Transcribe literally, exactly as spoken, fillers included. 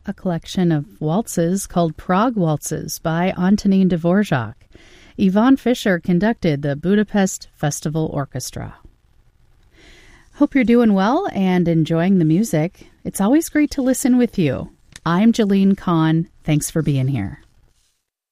a collection of waltzes called Prague Waltzes by Antonin Dvorak. Yvonne Fisher conducted the Budapest Festival Orchestra. Hope you're doing well and enjoying the music. It's always great to listen with you. I'm Jalene Kahn. Thanks for being here.